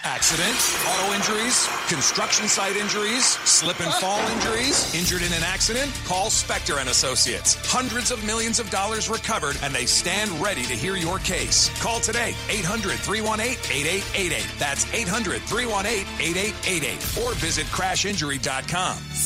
Accident, auto injuries, construction site injuries, slip and fall injuries, injured in an accident? Call Spector and Associates. Hundreds of millions of dollars recovered, and they stand ready to hear your case. Call today, 800-318-8888. That's 800-318-8888. Or visit crashinjury.com.